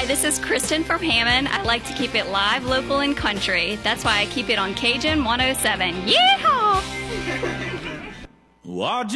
Hi, this is Kristen from Hammond. I like to keep it live, local, and country. That's why I keep it on Cajun 107. Yeehaw!